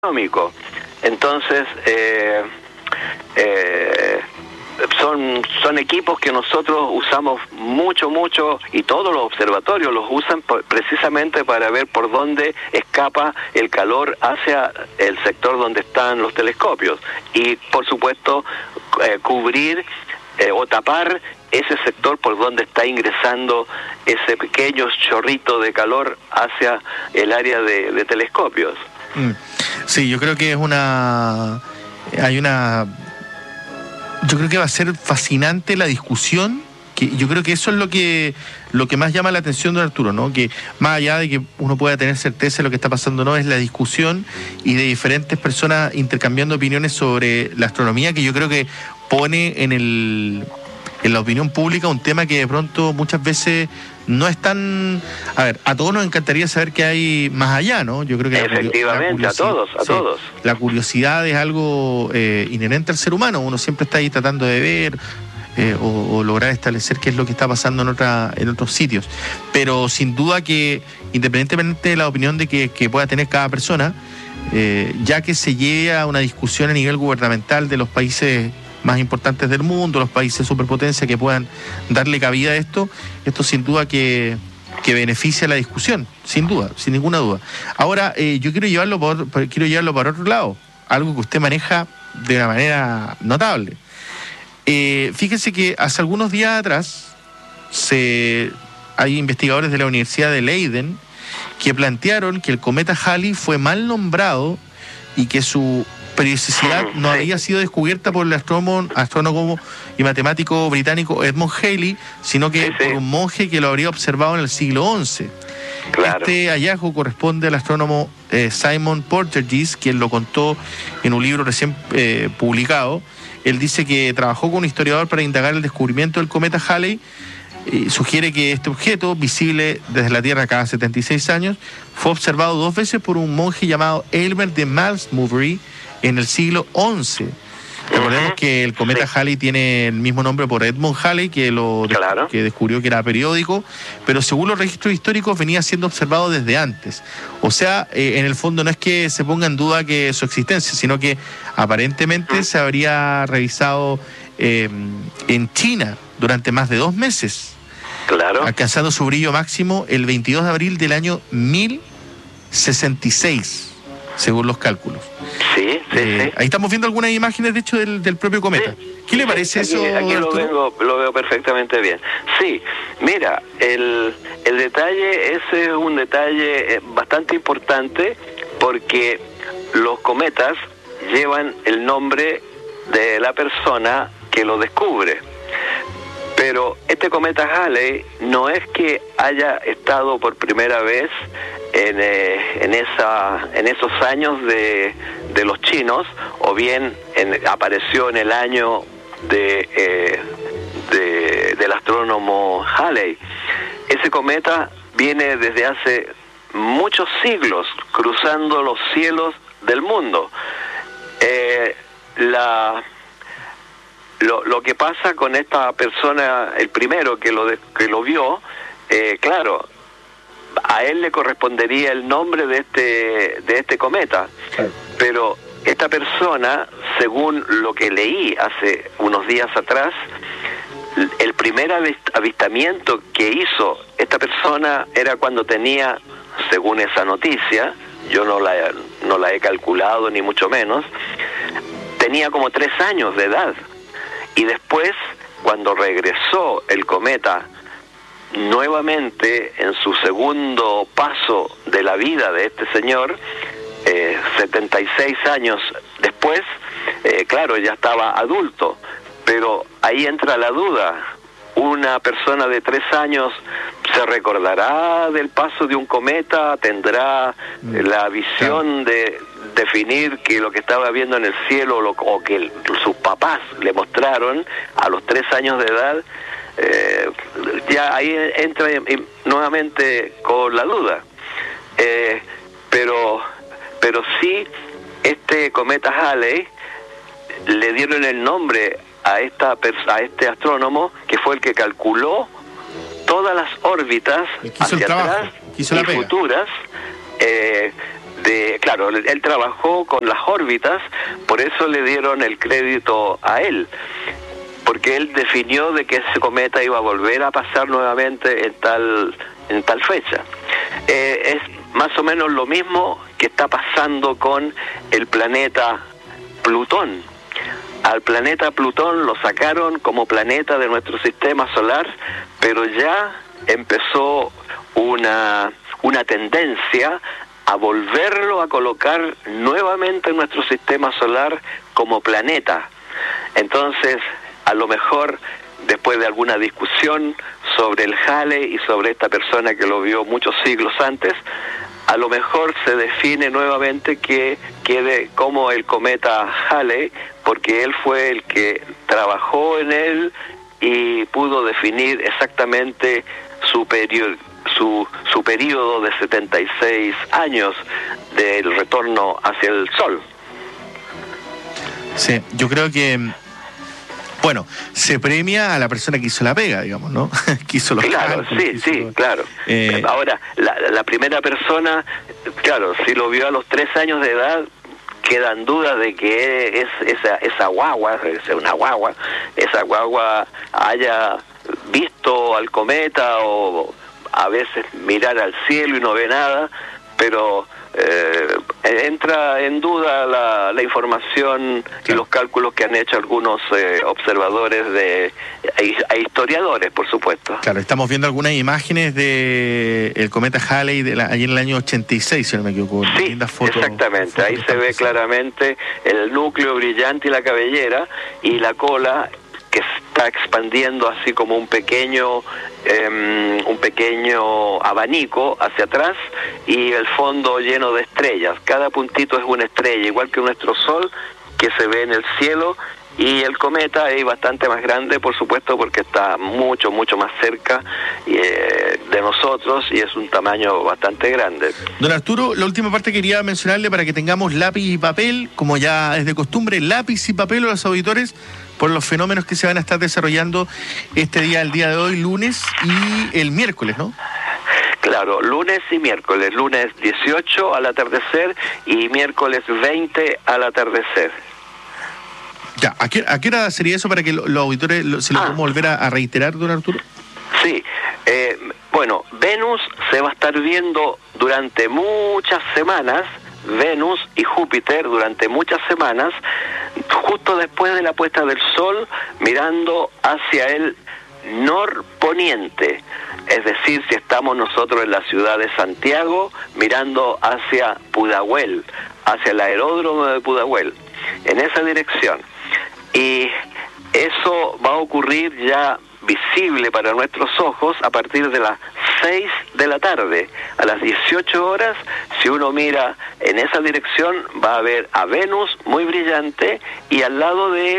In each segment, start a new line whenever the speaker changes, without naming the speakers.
económico. Entonces, son equipos que nosotros usamos mucho, y todos los observatorios los usan precisamente para ver por dónde escapa el calor hacia el sector donde están los telescopios y, por supuesto, cubrir o tapar ese sector por donde está ingresando ese pequeño chorrito de calor hacia el área de telescopios.
Sí, yo creo que yo creo que va a ser fascinante la discusión, que yo creo que eso es lo que más llama la atención de Arturo, ¿no? Que más allá de que uno pueda tener certeza de lo que está pasando, no, es la discusión y de diferentes personas intercambiando opiniones sobre la astronomía, que yo creo que pone en la opinión pública un tema que de pronto muchas veces no es tan... A ver, a todos nos encantaría saber qué hay más allá, ¿no? Yo creo que
efectivamente, a todos.
La curiosidad es algo inherente al ser humano. Uno siempre está ahí tratando de ver o lograr establecer qué es lo que está pasando en otros sitios. Pero sin duda que, independientemente de la opinión que pueda tener cada persona, ya que se lleve a una discusión a nivel gubernamental de los países más importantes del mundo, los países superpotencia que puedan darle cabida a esto sin duda que beneficia la discusión, sin duda, sin ninguna duda. Ahora, yo quiero llevarlo por otro lado, algo que usted maneja de una manera notable. Fíjese que hace algunos días atrás hay investigadores de la Universidad de Leiden que plantearon que el cometa Halley fue mal nombrado y que su periodicidad no había sido descubierta por el astrónomo y matemático británico Edmund Halley, sino que por un monje que lo habría observado en el siglo XI. Claro. Este hallazgo corresponde al astrónomo Simon Porteous, quien lo contó en un libro recién publicado. Él dice que trabajó con un historiador para indagar el descubrimiento del cometa Halley. Sugiere que este objeto, visible desde la Tierra cada 76 años, fue observado 2 veces por un monje llamado Aylmer de Malmesbury en el siglo XI. Recordemos que el cometa Halley tiene el mismo nombre por Edmund Halley, que descubrió que era periódico, pero según los registros históricos venía siendo observado desde antes. O sea, en el fondo no es que se ponga en duda que su existencia, sino que aparentemente se habría revisado en China durante más de 2 meses, alcanzando su brillo máximo el 22 de abril del año 1066, según los cálculos. Sí. Ahí estamos viendo algunas imágenes, de hecho, del propio cometa. ¿Qué le parece eso?
Aquí lo veo perfectamente bien. Sí, mira, el detalle, ese es un detalle bastante importante, porque los cometas llevan el nombre de la persona que lo descubre. Pero este cometa Halley no es que haya estado por primera vez en esos años de los chinos, o bien apareció en el año del astrónomo Halley. Ese cometa viene desde hace muchos siglos cruzando los cielos del mundo. Lo que pasa con esta persona, el primero que lo vio, claro, a él le correspondería el nombre de este cometa, pero esta persona, según lo que leí hace unos días atrás, el primer avistamiento que hizo esta persona era cuando tenía, según esa noticia, yo no la he calculado ni mucho menos, tenía como 3 años de edad. Y después, cuando regresó el cometa nuevamente en su segundo paso de la vida de este señor, 76 años después, claro, ya estaba adulto, pero ahí entra la duda. ¿Una persona de 3 años se recordará del paso de un cometa? ¿Tendrá la visión de definir que lo que estaba viendo en el cielo o que sus papás le mostraron a los 3 años de edad? Ya ahí entra nuevamente con la duda. Pero sí, este cometa Halley le dieron el nombre a este astrónomo, que fue el que calculó todas las órbitas hacia atrás y futuras claro, él trabajó con las órbitas, por eso le dieron el crédito a él, porque él definió de que ese cometa iba a volver a pasar nuevamente en tal fecha. Es más o menos lo mismo que está pasando con el planeta Plutón. Al planeta Plutón lo sacaron como planeta de nuestro sistema solar, pero ya empezó una tendencia a volverlo a colocar nuevamente en nuestro sistema solar como planeta. Entonces, a lo mejor, después de alguna discusión sobre el Halley y sobre esta persona que lo vio muchos siglos antes, a lo mejor se define nuevamente que quede como el cometa Halley, porque él fue el que trabajó en él y pudo definir exactamente su periodo de 76 años del retorno hacia el Sol.
Sí, yo creo que, bueno, se premia a la persona que hizo la pega, digamos, ¿no? Que hizo los
Claro,
cálculos,
claro. Ahora, la primera persona, claro, si lo vio a los 3 años de edad, quedan dudas de que esa guagua, esa guagua haya visto al cometa, o a veces mirar al cielo y no ve nada, pero entra en duda la información y los cálculos que han hecho algunos observadores e historiadores, por supuesto.
Claro, estamos viendo algunas imágenes de el cometa Halley allí en el año 86, si no me equivoco.
Sí,
lindas fotos,
exactamente. Ahí se ve claramente el núcleo brillante y la cabellera, y la cola que está expandiendo así como un pequeño abanico hacia atrás, y el fondo lleno de estrellas. Cada puntito es una estrella, igual que nuestro Sol, que se ve en el cielo, y el cometa es bastante más grande, por supuesto, porque está mucho más cerca de nosotros, y es un tamaño bastante grande.
Don Arturo, la última parte quería mencionarle, para que tengamos lápiz y papel, como ya es de costumbre, lápiz y papel a los auditores, por los fenómenos que se van a estar desarrollando el día de hoy, lunes y el miércoles, ¿no?
Claro, lunes y miércoles. Lunes 18 al atardecer y miércoles 20 al atardecer.
Ya, ¿a qué hora sería eso, para que los auditores se lo podamos volver a reiterar, don Arturo?
Sí, bueno, Venus se va a estar viendo durante muchas semanas, Venus y Júpiter durante muchas semanas, justo después de la puesta del Sol, mirando hacia el norponiente. Es decir, si estamos nosotros en la ciudad de Santiago, mirando hacia Pudahuel, hacia el aeródromo de Pudahuel, en esa dirección. Y eso va a ocurrir ya visible para nuestros ojos a partir de las 6 de la tarde. A las 18 horas, si uno mira en esa dirección, va a ver a Venus muy brillante, y al lado de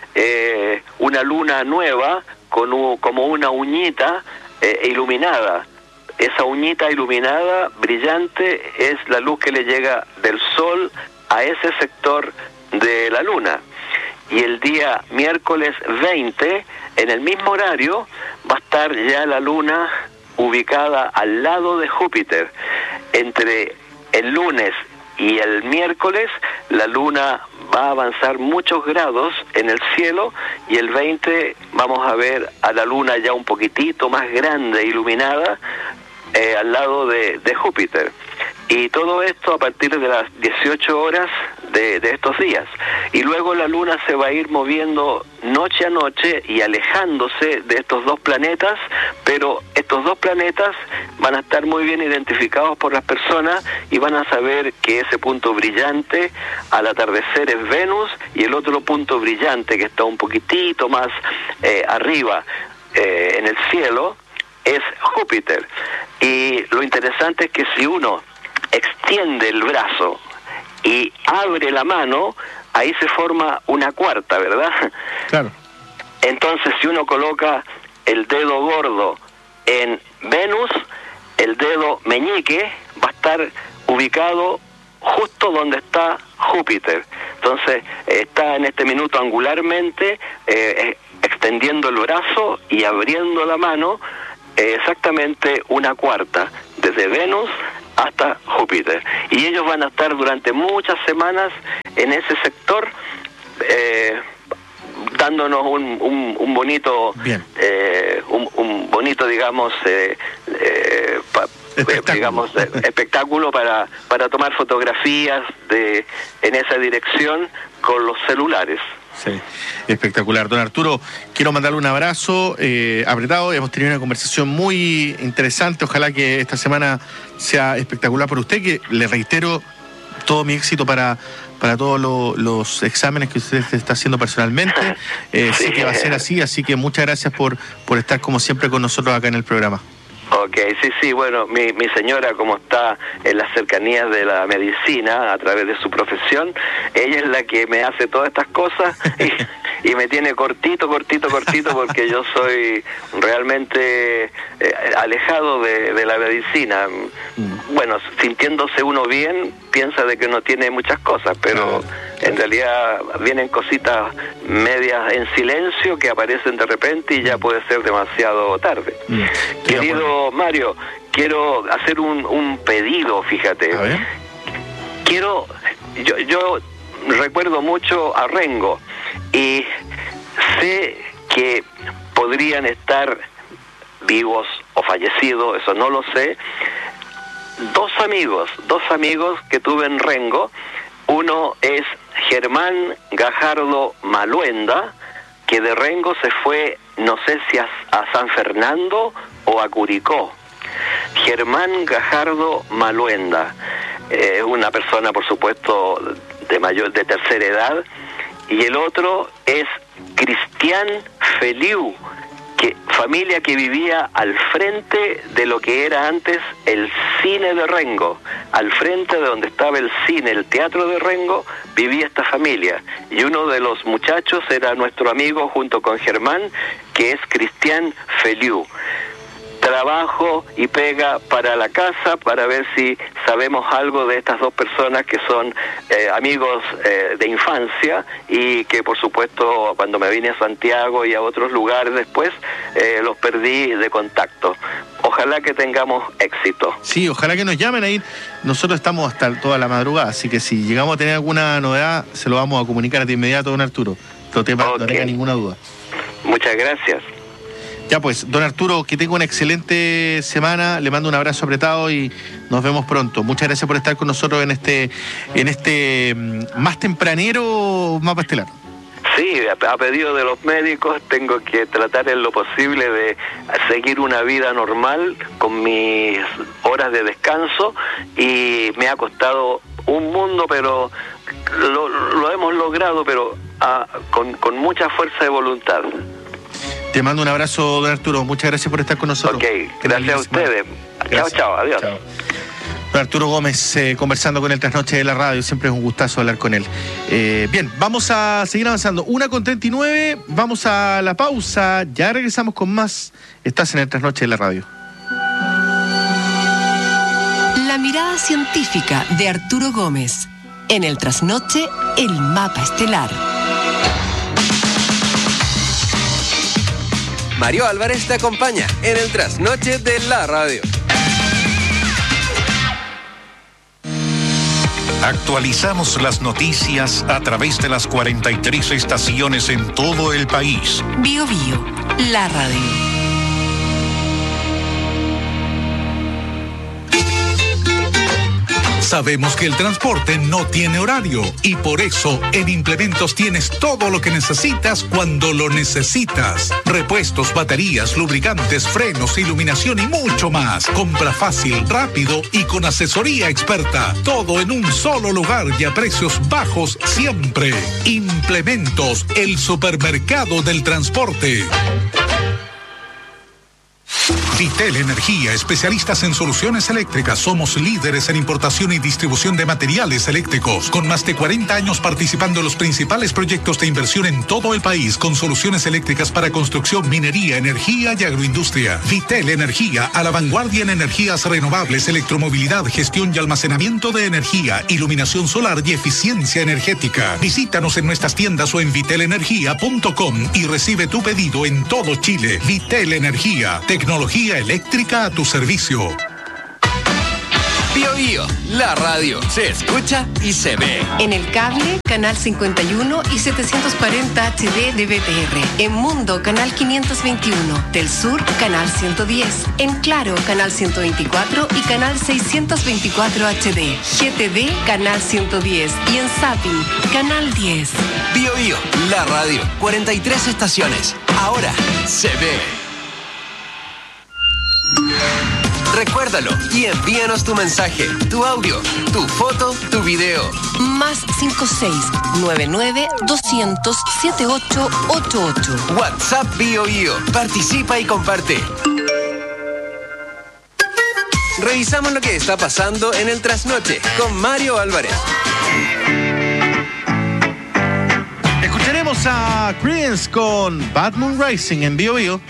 él una luna nueva como una uñita iluminada. Esa uñita iluminada, brillante, es la luz que le llega del Sol a ese sector de la luna. Y el día miércoles 20, en el mismo horario, va a estar ya la luna ubicada al lado de Júpiter. Entre el lunes y el miércoles, la luna va a avanzar muchos grados en el cielo, y el 20 vamos a ver a la luna ya un poquitito más grande, iluminada, al lado de Júpiter. Y todo esto a partir de las 18 horas de estos días. Y luego la luna se va a ir moviendo noche a noche y alejándose de estos dos planetas, pero estos dos planetas van a estar muy bien identificados por las personas, y van a saber que ese punto brillante al atardecer es Venus, y el otro punto brillante que está un poquitito más arriba en el cielo es Júpiter. Y lo interesante es que si uno extiende el brazo y abre la mano, ahí se forma una cuarta, ¿verdad?
Claro.
Entonces, si uno coloca el dedo gordo en Venus, el dedo meñique va a estar ubicado justo donde está Júpiter. Entonces, está en este minuto angularmente extendiendo el brazo y abriendo la mano, exactamente una cuarta, desde Venus hasta Júpiter. Y ellos van a estar durante muchas semanas en ese sector, dándonos un bonito, un bonito, digamos, espectáculo para tomar fotografías en esa dirección con los celulares.
Sí, espectacular. Don Arturo, quiero mandarle un abrazo apretado. Hemos tenido una conversación muy interesante. Ojalá que esta semana sea espectacular para usted, que le reitero todo mi éxito para todos los exámenes que usted está haciendo personalmente. Sí que va a ser así que muchas gracias por estar como siempre con nosotros acá en el programa.
Ok, sí, bueno, mi señora, como está en las cercanías de la medicina a través de su profesión, ella es la que me hace todas estas cosas y me tiene cortito porque yo soy realmente alejado de la medicina. Bueno, sintiéndose uno bien, piensa de que no tiene muchas cosas, pero en realidad vienen cositas medias en silencio que aparecen de repente y ya puede ser demasiado tarde. Querido Mario, quiero hacer un pedido, fíjate.
A ver.
Yo recuerdo mucho a Rengo y sé que podrían estar vivos o fallecidos, eso no lo sé. Dos amigos que tuve en Rengo. Uno es Germán Gajardo Maluenda, que de Rengo se fue, no sé si a San Fernando o a Curicó. Germán Gajardo Maluenda, una persona, por supuesto, de tercera edad, y el otro es Cristian Feliu, familia que vivía al frente de lo que era antes el cine de Rengo. Al frente de donde estaba el cine, el teatro de Rengo, vivía esta familia. Y uno de los muchachos era nuestro amigo junto con Germán, que es Cristian Feliu. Trabajo y pega para la casa para ver si sabemos algo de estas dos personas que son amigos de infancia y que por supuesto cuando me vine a Santiago y a otros lugares después los perdí de contacto. Ojalá que tengamos éxito.
Sí, ojalá que nos llamen ahí. Nosotros estamos hasta toda la madrugada, así que si llegamos a tener alguna novedad se lo vamos a comunicar de inmediato, don Arturo. No tenga ninguna duda.
Muchas gracias.
Ya pues, don Arturo, que tenga una excelente semana, le mando un abrazo apretado y nos vemos pronto. Muchas gracias por estar con nosotros en este más tempranero Mapa Estelar.
Sí, a pedido de los médicos tengo que tratar en lo posible de seguir una vida normal con mis horas de descanso y me ha costado un mundo, pero lo hemos logrado, pero con mucha fuerza de voluntad.
Te mando un abrazo, don Arturo. Muchas gracias por estar con nosotros.
Ok, gracias a ustedes. Gracias. Chao, adiós.
Chao. Don Arturo Gómez, conversando con el Trasnoche de la Radio. Siempre es un gustazo hablar con él. Bien, vamos a seguir avanzando. 1:39, vamos a la pausa. Ya regresamos con más. Estás en el Trasnoche de la Radio.
La mirada científica de Arturo Gómez. En el Trasnoche, el Mapa Estelar.
Mario Álvarez te acompaña en el Trasnoche de la Radio.
Actualizamos las noticias a través de las 43 estaciones en todo el país.
Bio Bio, la radio.
Sabemos que el transporte no tiene horario y por eso en Implementos tienes todo lo que necesitas cuando lo necesitas. Repuestos, baterías, lubricantes, frenos, iluminación y mucho más. Compra fácil, rápido y con asesoría experta. Todo en un solo lugar y a precios bajos siempre. Implementos, el supermercado del transporte. Vitel Energía, especialistas en soluciones eléctricas. Somos líderes en importación y distribución de materiales eléctricos. Con más de 40 años participando en los principales proyectos de inversión en todo el país, con soluciones eléctricas para construcción, minería, energía y agroindustria. Vitel Energía, a la vanguardia en energías renovables, electromovilidad, gestión y almacenamiento de energía, iluminación solar y eficiencia energética. Visítanos en nuestras tiendas o en vitelenergia.com y recibe tu pedido en todo Chile. Vitel Energía, tecnología eléctrica a tu servicio.
Bio Bio, la radio se escucha y se ve.
En el cable, canal 51 y 740 HD de BTR. En Mundo, canal 521. Del Sur, canal 110. En Claro, canal 124 y canal 624 HD. GTD, canal 110. Y en Zapping, canal 10.
Bio Bio, la radio, 43 estaciones. Ahora se ve. Recuérdalo y envíanos tu mensaje, tu audio, tu foto, tu video.
Más 56-99-200-7888.
WhatsApp Bio Bio. Participa y comparte. Revisamos lo que está pasando en el Trasnoche con Mario Álvarez.
Escucharemos a Creedence con Bad Moon Rising en Bio Bio.